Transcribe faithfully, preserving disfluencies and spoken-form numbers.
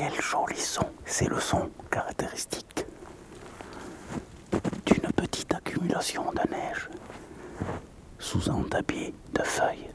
quel joli son. C'est le son caractéristique d'une petite accumulation de neige sous un tapis de feuilles.